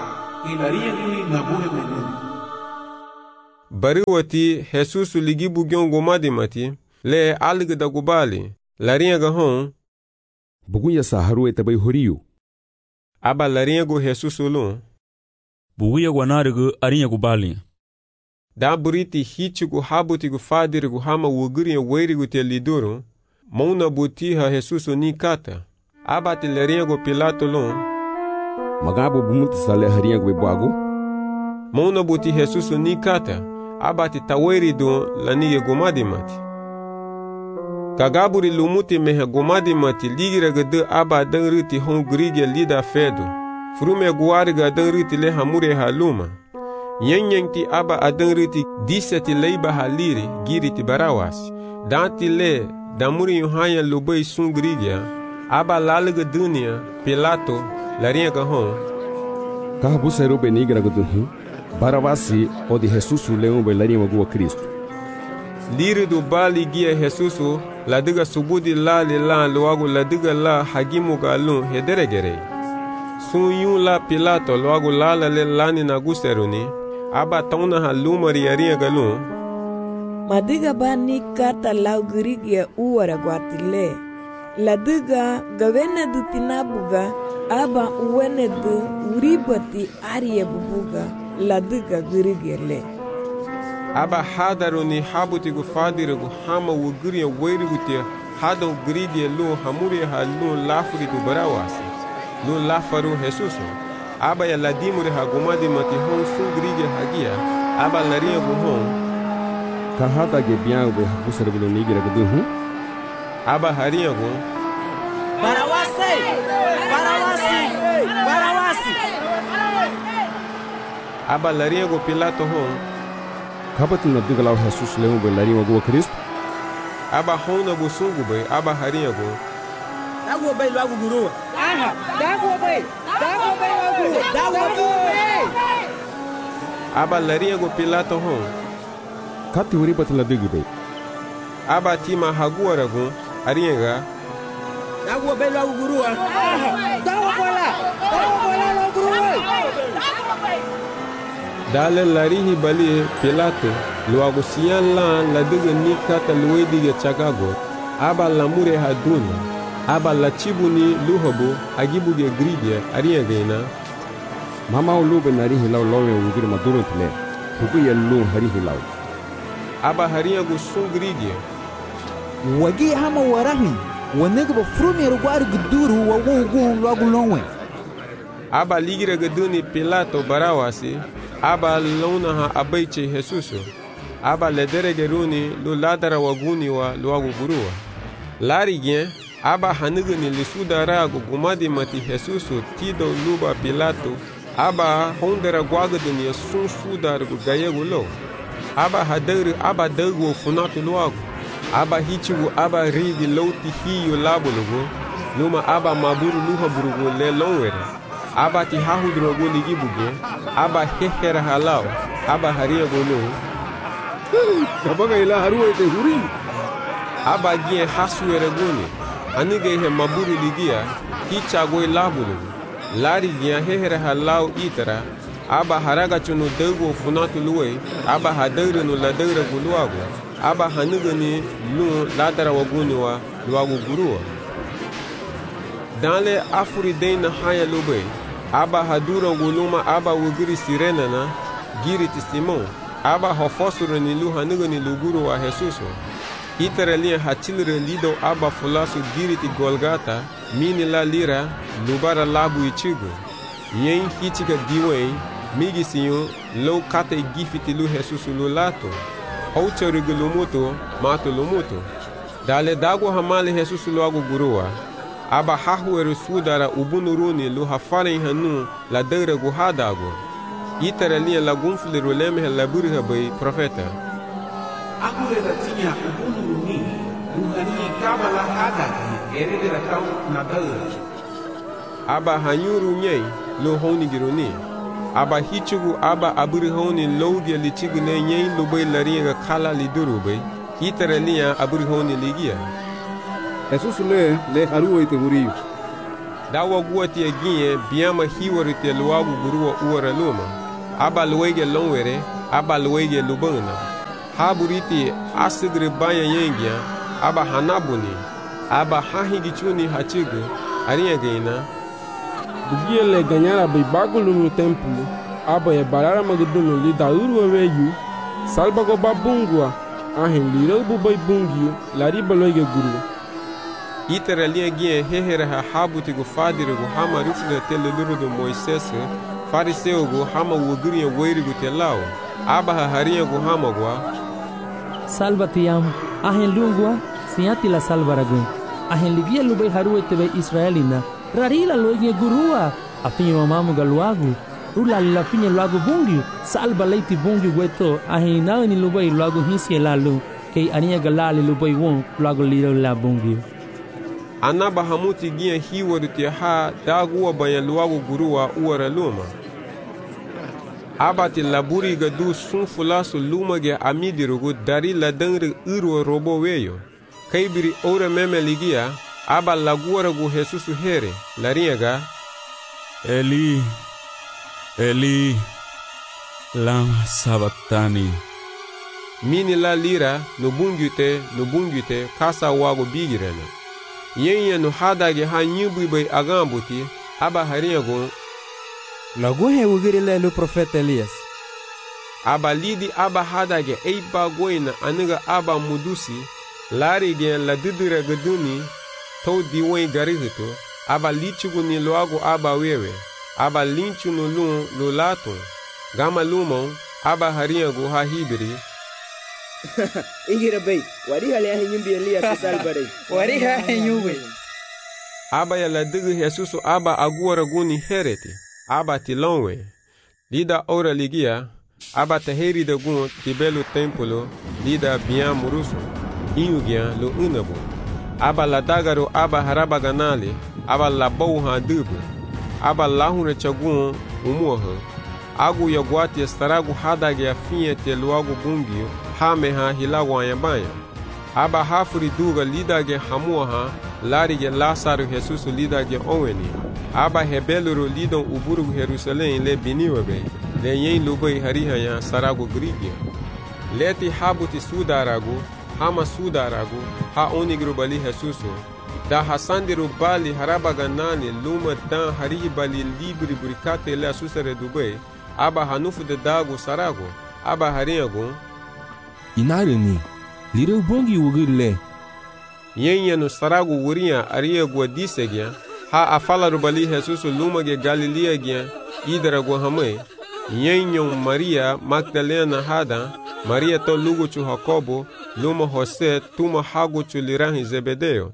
ilaria nguni nabuhe menuni. Bari wati Jesus ligi bugyon gomadi mati le alg da gubali laria ga hon bugunya saharu etabai horiyu. Aba laria go Jesus lo buguya gwanarigu arinya gubali. Da buriti hichi gu habuti gu fadiri gu hama wuguri weri gu te lidoro mauna buti ha Jesus ni kata. Aba ti laria go Pilato lo magabu bumuti sale haria go bwago mauna buti Jesus ni kata. Aba ti taweri do lani gomadi mati. Kagaburi lumuti mehe gomadi mati ligira gade aba dangriti hon grige lida fedo. Frume guariga dangriti le hamure haluma. Yenyenkti aba adangriti diseti leiba haliri giriti barawasi. Danti le damuri yuhanya lubai sun grigya. Aba laliga dunia Pilato laringa hon. Kahabu seru benigra guduhu. Barawasi o de Jesus leão bailaria magua Cristo. Liri do bali guia Jesus la diga subudi la le la loago la diga la hagimu galun hederegere. Sun yun la Pilato loago la la le lani na guseruni. Aba tauna ha lumari aria galun. Madiga bani kata lau girigia uara guatile. La diga gavene du tinabuga aba uwene du uribati aria bubuga. La diga girigerle. Aba hadaruni habuti gu fadiri gu hama wuguri weri gu te hada gridi lu hamuri ha lu lafuri du barawasi. Lu lafaru Jesus. Aba ya ladimuri ha gomadi mati hon sun gridi hagia. Aba laria gu hon. Kahata ge biang be habusar gu nigira gu hu. Aba haria gu Barawasi! Barawasi! Barawasi! Aba laria go Pilato hon. Kabati na digalau Jesus leão bailaria magua Cristo. Aba hona go sungu bay aba haria go. Dago bay logo guru. Aha, dago bay. Dago bay logo. Dago bay. Aba laria go Pilato hon. Kati uri batla digi bay. Aba tima haguara go arienga. Dago bay logo guru. Aha, dago bola. Dago bola logo guru. Dale larihi bali Pilato luago siyan lan la diga ni kata luwe diga chakago. Aba lamure haduna. Aba la chibuni luhobo agibuge gridia arienga. Mama ulube narihi lau lowe ungiri maduro tile. Huku ya lu harihi lau. Aba haria go sun gridia. Wagi hama warahi. Wanega ba frumi rugwari guduru wa wugu logo lonwe. Aba ligira gaduni Pilato barawasi. Aba lona ha abaiche Jesus. Aba lederegeruni lu ladara waguni wa luagu burua. Lari gen aba hanigani lisudara gu gumadi mati Jesus tido luba Pilato. Aba hondera guagadani sun sudar gu gayegu lo. Aba hadari aba dagu funatu luagu. Aba hichigu aba rigi lauti hiyo labulugu. Luma aba maburu luha burugu le longwere. Aba ti hahudro go ligi buge. Aba hehera halau. Aba haria go lo. Kabaga ila haruwa ite huri. Aba gie hasuere goni. Anige he maburu ligia. Hicha go labulu. Lari gie hehera halau itara. Aba haraga chunu dago funatu luwe. Aba hadare no ladare go luago. Aba hanigani lu ladara waguni wa luago gurua. Dans les Afridain na haya lobe. Aba hadura guluma aba wugiri sirena na giriti Simon. Aba hofosuro ni lu hanigo ni luguru wa Jesus. Iteralia hatilre lido aba fulasu giriti Golgata. Mini la lira lubara labu ichigo. Yen hichika diwen migi siyo lo kate gifiti lu Jesus lu lato. Aucha rigulumoto mato lumoto. Dale dago hamale Jesus lu agu guruwa. Aba hahueru sudara ubunuruni lu hafaren hanu la deure gu hadago. Itara liya la gunfli ruleme la burha bay profeta. Akure da tinya ubunuruni luhani kaba la hadagi erede la tau na deure. Aba hanyuru nyei lu honi giruni. Aba hichugu aba aburi honi logia lichigu ne nyei lu bay lariya kala liduru bay. Itara liya aburi honi ligia. Jesus le le haruwa ite huri. dawa gua tia ginye biama hiwari te luagu gurua uara luma. Aba luege longwere, aba luege lubana. Haburiti asigre banya yengia, aba hanabuni, aba hahigichuni hachigu, arinha gaina. Bugia le ganyara bai bagulu no templo, aba e barara magduno li da urwa veyu, salba go babungua, ahen liro bu bai bungio, lari baloige guru. Itera linha guia hehere ha habuti go fadire go hama rufda tele luru do Moisés, fariseu go hama wogurinha weiri go telao, aba ha harinha go hama go. Salva te amo, ahen lungua, siati la salvaragun, ahen ligia lubai haru etebe Israelina, rarila loige gurua, afinho amamu galuagu, rula la finha luagu bungiu, salva leite bungiu gueto, ahen naani lubai luagu hinsi lalu, kei arinha galali lubai won, luagu liro la bungiu. Anaba hamuti ginha hiwari te ha dagua banha luagu gurua uara luma. Abati laburi gadu sun fulasu lumage amidirugu dari ladangre urwa robo weyo. Kaibiri ora meme ligia, aba laguara gu Jesusu here, laringa. Eli, Eli, lama sabatani. Mini la lira, nubungute, nubungute, kasa wago bigirena. Yenya no hadage ha nyubi bay agambuti, aba haringa. Lagu he wugiri le lu profeta Elias. Aba lidi aba hadage eiba goina aniga aba mudusi, lari gen la didira gaduni, to diwen garihito, aba lichugu ni loago aba wewe, aba linchu no lun lo laton, gama lumon, aba haringo ha hibiri. Ingira bay, wariha le ahinyumbi Elias salbare. Wariha ahinyumbi. Aba ya la digi Jesusu aba aguara guni hereti. Aba tilonwe, lida ora ligia, aba taheri da gun tibelo templo, lida bian muruso, inugian lo unabu. Aba la dagaro aba haraba ganali, aba la bouha dubu, aba lahunre chagun umuha, agu ya guati estaragu hadage a finha te luagu bungio, hameha hilagu ayabanya. Aba hafuri duga lidage hamuaha, larige Lázaro Jesus lidage oweni. Aba hebeluro lidon uburu Jerusalém le biniwabe, le yen lubai harihaya sarago grigia. Leti habuti sudarago, hama sudarago, ha onigro bali Jesuso, da hasandiru bali harabaganani luma dan haribali libri burikate le asusare dubai, aba hanufu de dago sarago, aba hariago. Inarani, lireu bongi wugirle. Yen no sarago wuria ariago disegya, ha afala rubali Jesusu lumage Galilea gya idara guhamai yenyon Maria Magdalena hada Maria to lugu chu Jacobo luma Jose tuma hagu chu lirahi Zebedeo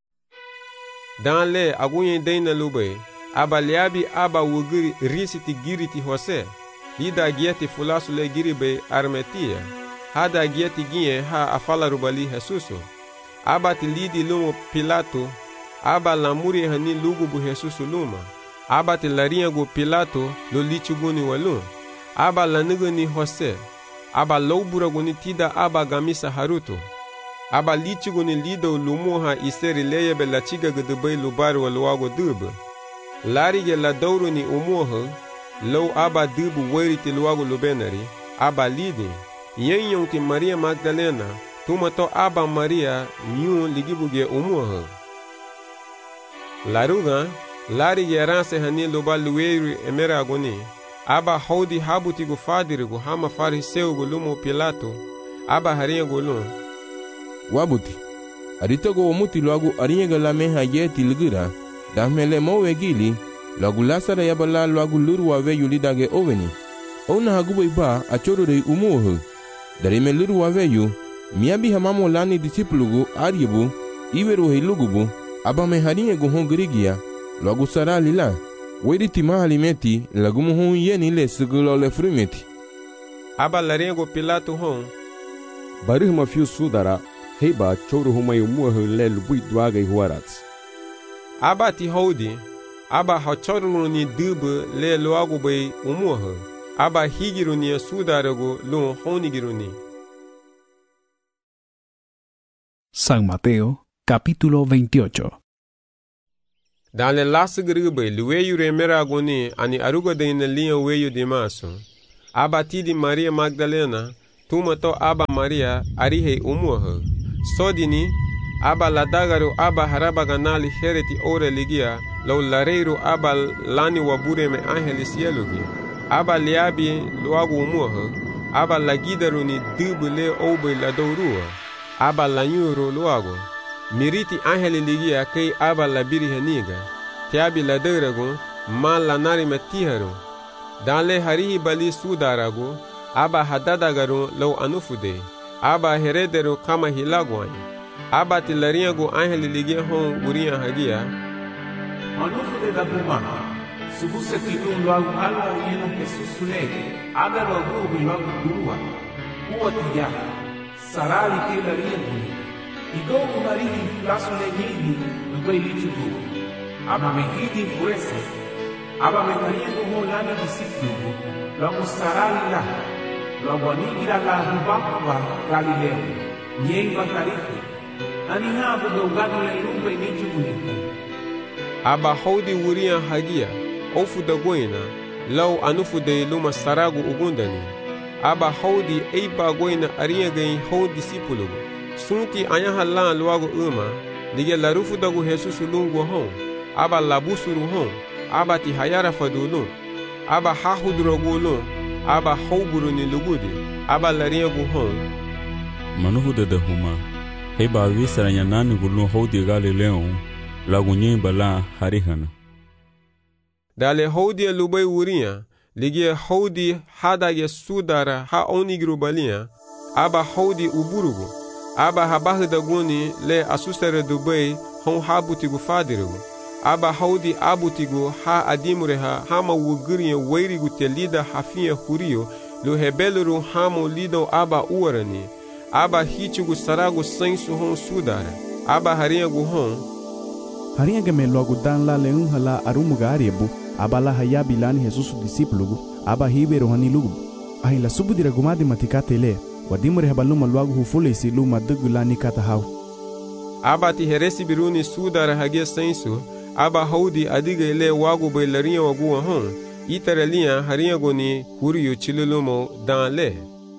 dan le agunye deina lube aba liabi aba wugiri risiti giriti Jose lida gieti fulasu le giribe Armetia hada gieti gye ha afala rubali Jesusu aba tilidi lumu Pilato aba lamuri hani lugu bu Jesusu luma. Aba te larinha go Pilato lo lichuguni walun. Aba laniguni Jose. Aba loubura guni tida aba gamisa haruto. Aba lichuguni lido lumuha iseri leyebe la chiga gudubay lubari waluago dubu. Larige la douru ni umuha. Low aba dubu weri ti luago lubenari. Aba lidi. Yen yon ti Maria Magdalena. Tumato aba Maria yun ligibuge umuha. Laruga, lari geranse hani loba luweiri emera agoni, aba haudi habuti go fadirigo hama fariseu go lumo Pilato, aba harinha go lum. Wabuti, arita go omuti loagu arinha galame hayeti ligira, damele mowe gili, loagu lasara yabala loagu luru wave yulidage oveni. Ona hagubo iba achoro rei umuohu, darime luru wave yu, miabi hamamo lani disipulugu aryebu, iweru heilugubu, aba me harinha go hon grigia, logo sara lila, wedi tima alimeti, lagu mo hon yeni le segulo le frimeti. Aba larinha go Pilato hon. Barih ma fiu sudara, heba choro homa yumuha le lubui duaga ihuarats. Aba ti hodi, aba ha choro ni dubu le loago bay umuha, aba higiru ni sudara go lo honigiru ni. San Mateo, capítulo veintiocho. Dans le lasgribe, le weyu remera goni ani aruga de in linha weyu de maso. Aba tidi Maria Magdalena, tumato aba Maria arihe umuha. Sodini, aba ladagaru aba haraba ganali hereti ore ligia, lau lareiro aba lani wabure me angelis yelugi. Aba liabi luagu umuha, aba lagidaru ni dubule obe la dourua. Aba lanyuro luago. Miriti angeli ligia kei aba labiri heniga. Tiabi la deurago, ma lanari metiharu. Dans le harihi bali sudarago, aba hadadagaru lau anufude. Aba herederu kama hilagwai. Aba tilariago angeli ligia hon uria hagia. Anufude da buma. Subuse tidun luagu alwa yenu Jesus ule. Aga luagu bilagu durua. Uwa tiya. Sarali ke lariago. Igo umarihi flasu legini nukai lichudu. Aba mehidi furese. Aba mehariago ho lana disiplugu. Lagu sarali la. Lagu anigira la rubakwa Galileo. Nyei batarifi. Aniha abu gaugano le lumbe nichudu nikai. Aba haudi uria hagia. Ofu da goina. Lau anufu de luma saragu ugundani. Aba haudi eiba goina ariagain hau disipulugu. Sunti anyaha lan luago uma, lige larufu dagu Jesus lungu hon, aba labusuru hon, aba ti hayara fadulun, aba hahudrogulun, aba hauburu ni lugudi, aba lariagu hon. Manuhu de huma, heba visara nyanani gulun haudi Galileo, lagu nyimba la harihana. Dale haudi lubai uria, lige haudi hadage sudara ha onigru balia, aba haudi uburugu. Aba habahu da guni le asustere Dubai hon habutigu fadiru. Aba haudi abutigu ha adimureha hama wuguriye weirigu te lida hafiya hurio lu hebeluru hamo lido aba uarani. Aba hichigu saragu sensu hon sudara. Aba hariagu hon. Hariaga me logo dan la leun hala arumuga ariebu. Aba la hayabi lani Jesus disiplugu. Aba hiberu hani lugu. Ahila subudira gumadi matikate le. Wadimure habaluma luagu hufulisi luma dugula nikata hau. Aba ti heresi biruni sudara hagia sensu, aba haudi adiga ile wagu bailaria wagu hon, itaralia haria goni huriyo chilulumo dan le.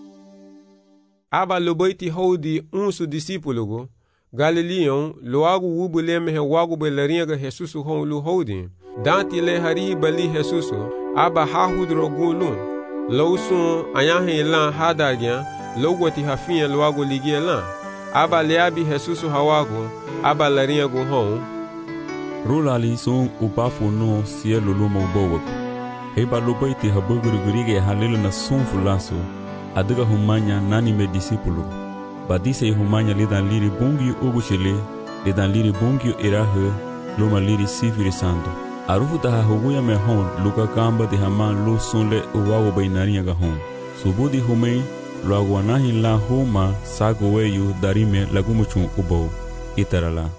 Aba lubaiti haudi unsu disipulugu, Galileon luagu wubule mehe wagu bailaria ga Jesusu hon lu haudi, danti le hari bali Jesusu, aba hahudro gulun, lausun anyahe ilan hadagyan, logwati hafiya luago ligia lan. Aba liabi Jesusu hawago, aba lariago hon. Rulali son ubafu no sielu luma ubawak. Heba lubaiti habugurigurige halila na son fulaso. Adiga humanya nani me disipulu. Badise humanya lidan liri bungi ugushile, lidan liri bungi irahe, luma liri sifiri sando. Arufu taha huguya me hon, luka kamba di haman lu sonle uwago bainariaga hon. Subudi humei, luagu anahi la huma sago weyu darime lagumuchun ubo itarala.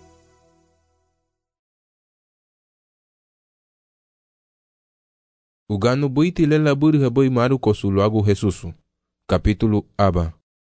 Ugano buiti lela buri haboi maru kosu luagu Jesusu. Capítulo aba.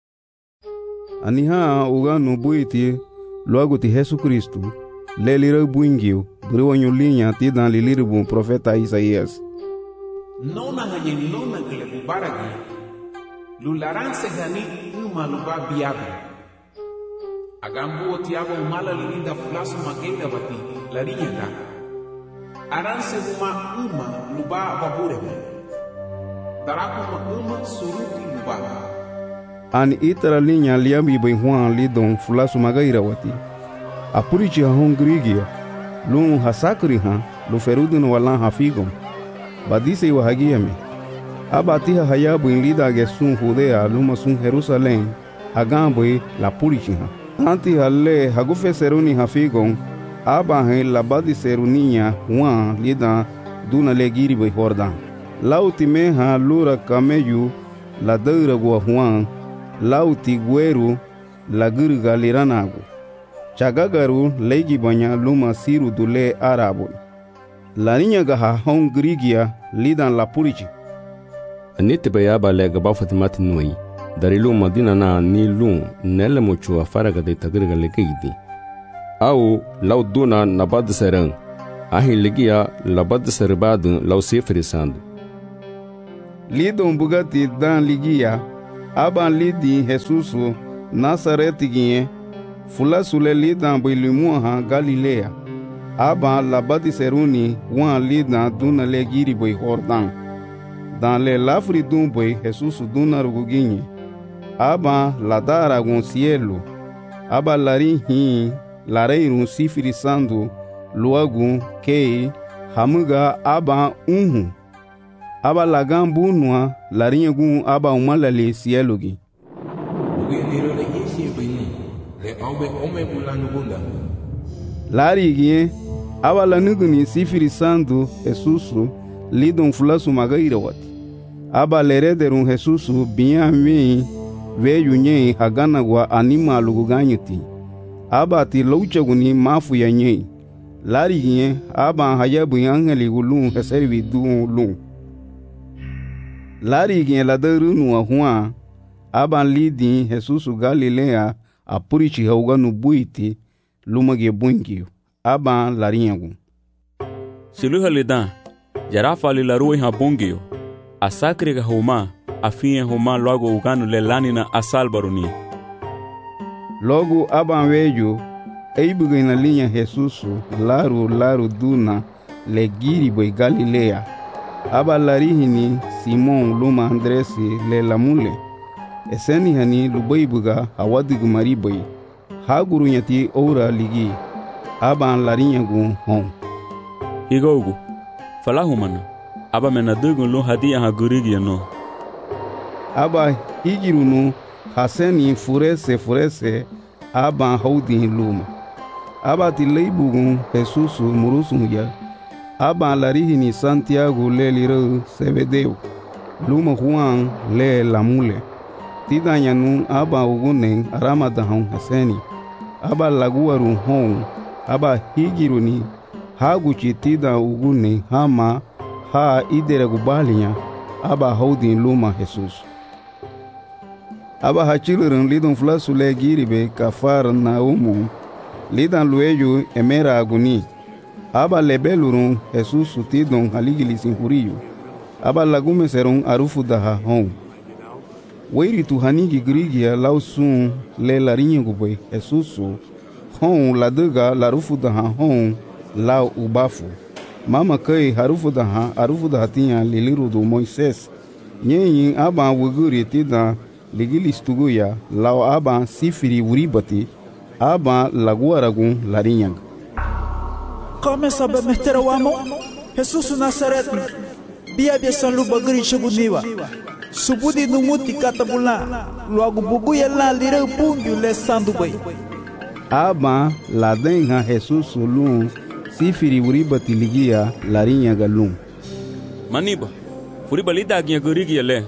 Aniha ugano buiti luagu ti Jesus Cristo. Lelira buingio buri wanyo linya ti dan liliribu profeta Isaías. Nona hanye nona gile bubaragi. Lularanse gani uma luba biabe. Agambu tiago umala lilinda fulasu magenda bati larienda. Aranse uma uma luba babureme. Daraku uma suruti luba. Ani itara linya liambi benhuan lidon fulasu magaira wati. Apurichi ha hongrigia. Lun hasakri ha lu ferudu no walan hafigon. Badise wa hagiame. Abatiha hayabu in lida gesun Judea luma sun Jerusalem agambwe la purichiha. Anti halle hagufe seruni hafigon aba he la badi seruninya wan lida duna legiri be Jordan. Lauti meha lura kameyu la deura gua huan lauti gueru la gurga liranagu. Chagagaru legi banya luma siru dule arabo. La niña gaha hon grigia lidan la purichi. Anite bayaba le gaba fatimati nui. Darilu madina na ni lu nele muchu afaraga de tagirga le keidi. Au lau duna nabad serang. ahin ligia labad serbadun lau sefrisando. Lidon bugati dan ligia, aban lidi Jesusu Nasaretigie, fula sule lidan bilimua Galilea, aban labadi seruni wan lidan duna le giri boy Jordan. Dan le lafri dun boy Jesusu duna ruguginye, aban ladara gon cielo, aban lari hin, lareirun sifrisando, luagun kei, hamuga aban unhu. Aba lagan bunua larinha gun aba umalale sielugi. Lari gie aba lanuguni sifiri sandu Jesusu lidon fulasu magaira wati. Aba lerederun Jesusu biya mi veyu nye hagana gwa anima luguganyuti. Aba ti louchaguni mafu ya nye. Lari gie aba hayabu angeli gulun heservi duun lun. Lari gen la daru nua hua aban lidi Jesusu Galilea apurichi hauga no buiti lumage bungiu aban larinhagu. Siluha lidan jarafa li larui ha bungiu asakri ga huma afinha huma logo uganu le lanina asalbaruni. Logo aban vejo eibuga na linha Jesusu laru laru duna le giri boy Galilea. Aba larihini Simon luma Andresi le lamule. Eseni hani lubaibuga hawadigu maribai. Haguru nyati ora ligi. Aba larinyagu hon. Igogu. Falahumana. Aba menadugu lu hadia hagurigi no. Aba higirunu haseni furese furese aba haudi luma. Aba tileibugu Jesusu murusun ya. Aba larihini Santiago le liro Sebedeu, luma Juan le lamule. Tidanyanu aba ugunen aramadahon haseni. Aba laguaru hon, aba higiruni, haguchi tida ugune hama ha idere gubalinya, aba haudin luma Jesus. Aba hachilurun lidon flasu le giribe kafar na umu, lidan lueju emera aguni. Aba lebelurun Jesusu tidon haligilisin huriyo. Aba lagume serun arufu daha hon. Weiri tu hanigi grigia lausun le larinha gubwe Jesusu. Hon laduga larufu daha hon lau ubafu. Mama kai harufu daha arufu daha tinha liliru do Moises. Nyenyin aba wuguri tida ligilis tuguya lau aba sifiri uribati. Aba laguaragun larinha. Começa a meter o amo, Jesus Nazaret, bia bia san lu bagri cheguniwa. Subudi no muti katabula, logo buguya la lira pungu le sandu bai. Aba la denha Jesus lu sifiri uriba tiligia larinha galum. Maniba, furiba lida ginha gurigia le.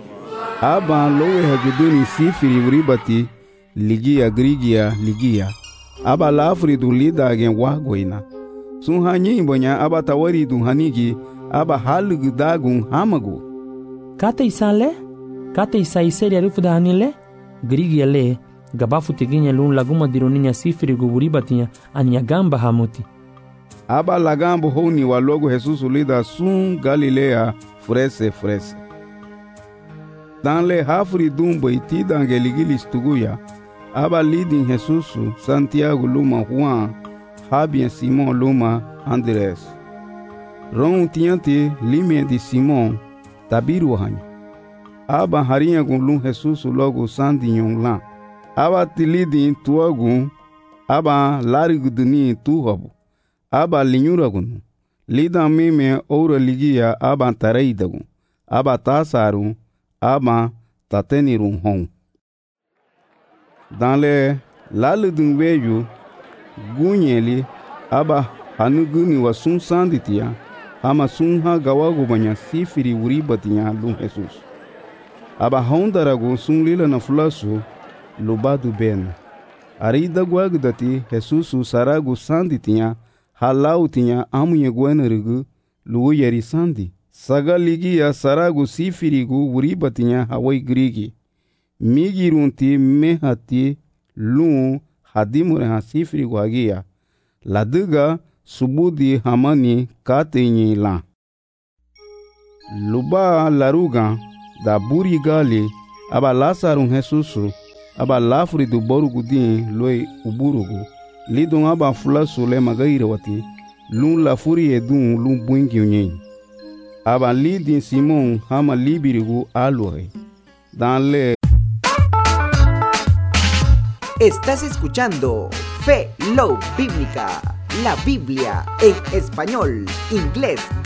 Aba lowe haguduni sifiri uribati ligia grigia ligia. Aba la afridu lida gen wagoina. Sun hanyi bonya aba tawari dun hanigi aba halugu dagun hamagu. Kata isale? Kata isa iseri arufu da hanile? Grigi ale, gabafu teginya lun laguma dironinya sifiri guburibatinha anya gamba hamuti. Aba lagambo honi wa logo Jesus lida sun Galilea frese frese. Dan le hafri dumbo itida angeligilis tuguya. Aba lidin Jesus Santiago luma Juan. Habia Simon luma Andrés. Ron tiante limia de Simon tabiru hanyo. Aba harinha gun Jesus logo sandinyon lan. Aba tilidin tuagun. Aba lariguduni tuhabu. Aba linyuragun. Lidan mime oura ligia aba tareidagun. Aba tasarun. Aba tatenirun hon. Dans le laludun veju gunyeli aba hanuguni wa sun sanditia ama sun ha gawago banya sifiri uribatinya lum Jesus. Aba hondarago sun lila na fulasu lubadu ben. Arida guagdati Jesusu sarago sanditia halautinha amunye guenerigu lugu yeri sandi. Saga ligia sarago sifirigu uribatinya hawai grigi. Migirunti mehati lum hadimure ha sifirigu hagia. Laduga subudi hamani katenyi la. Luba laruga da buri gali aba Lazarus Jesusu aba lafri du borugu din loi uburugu lidon aba fulasu le magaire wati lun la furi edun lun buingi unyin aba lidin Simon hama libirigu alore dan le. Estás escuchando Fe Love Bíblica, la Biblia en español, inglés,